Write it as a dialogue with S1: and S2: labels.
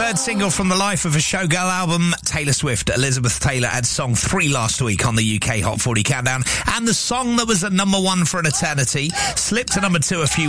S1: third single from the Life of a Showgirl album. Taylor Swift, Elizabeth Taylor had song 3 last week on the UK Hot 40 Countdown. And the song that was at number 1 for an eternity slipped to number 2 a few